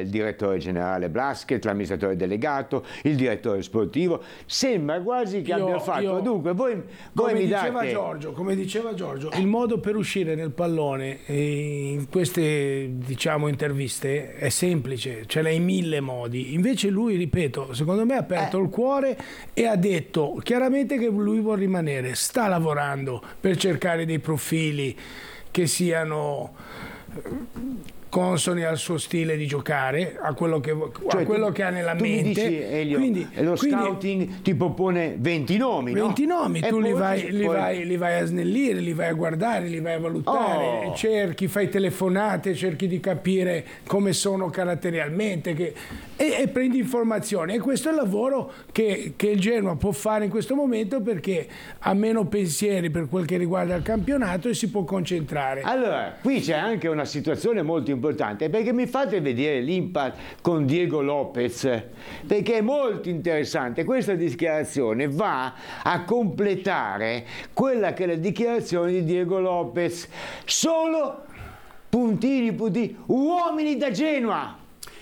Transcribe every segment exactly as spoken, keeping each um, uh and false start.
il direttore generale Blasquez, l'amministratore delegato, il direttore sportivo, sembra quasi che io, abbia fatto. Io, Dunque, voi, voi come, mi diceva date... Giorgio, come diceva Giorgio, il modo per uscire nel pallone in queste, diciamo, interviste è semplice, ce l'ha in mille modi. Invece lui, ripeto, secondo me ha aperto eh. il cuore e ha detto chiaramente che lui vuole rimanere, sta lavorando per cercare dei profili che siano consoni al suo stile di giocare, a quello che, cioè, a quello tu, che ha nella tu mente. Mi dici, Elio, quindi, lo quindi, scouting ti propone venti nomi, venti no? nomi, e tu li vai, poi... li, vai, li vai a snellire, li vai a guardare, li vai a valutare, oh. cerchi, fai telefonate, cerchi di capire come sono caratterialmente che, e, e prendi informazioni. E questo è il lavoro che, che il Genoa può fare in questo momento, perché ha meno pensieri per quel che riguarda il campionato e si può concentrare. Allora, qui c'è anche una situazione molto importante, perché mi fate vedere l'impact con Diego Lopez, perché è molto interessante. Questa dichiarazione va a completare quella che è la dichiarazione di Diego Lopez. Solo puntini puntini uomini da Genova.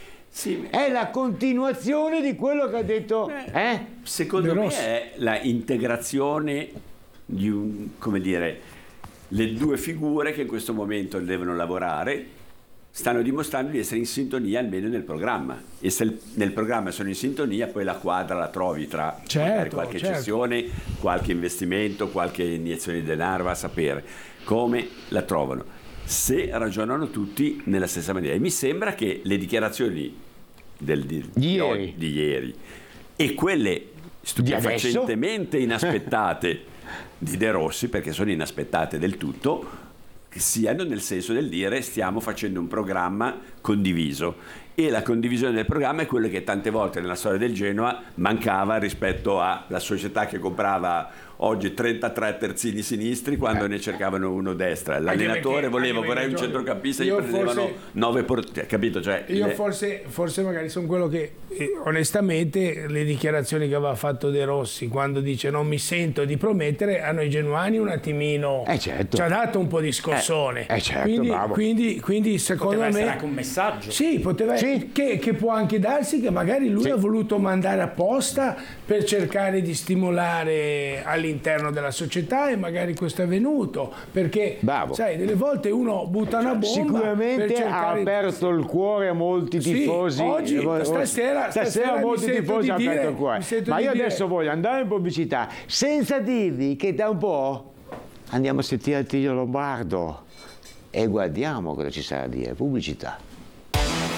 Sì. È la continuazione di quello che ha detto. Eh? Secondo me è la integrazione di un, come dire, le due figure che in questo momento devono lavorare stanno dimostrando di essere in sintonia almeno nel programma, e se nel programma sono in sintonia poi la quadra la trovi tra certo, qualche certo. cessione, qualche investimento, qualche iniezione di denaro, va a sapere come la trovano, se ragionano tutti nella stessa maniera. E mi sembra che le dichiarazioni del, di, di, ieri. di ieri e quelle stupefacentemente inaspettate di De Rossi, perché sono inaspettate del tutto, che siano nel senso del dire stiamo facendo un programma condiviso, e la condivisione del programma è quello che tante volte nella storia del Genoa mancava rispetto alla società che comprava oggi trentatré terzini sinistri quando eh. ne cercavano uno destra. L'allenatore voleva vorrei un centrocampista, gli prendevano forse, nove portieri, capito? Cioè, io le... forse, forse magari sono quello che eh, onestamente le dichiarazioni che aveva fatto De Rossi quando dice non mi sento di promettere, a noi genuani un attimino eh certo. ci ha dato un po' di scossone. Eh, eh certo, quindi, bravo. Quindi, quindi secondo poteva me essere anche un messaggio. Sì, poteva sì. Che, che può anche darsi che magari lui sì. ha voluto mandare apposta per cercare di stimolare all'interno della società, e magari questo è avvenuto perché bravo. sai, delle volte uno butta una bomba. Sicuramente ha aperto il cuore a molti tifosi. Sì, oggi, stasera, stasera, stasera molti tifosi hanno aperto il cuore. Ma io dire... adesso voglio andare in pubblicità senza dirvi che da un po' andiamo a sentire il Tiglio Lombardo e guardiamo cosa ci sarà a dire. Pubblicità.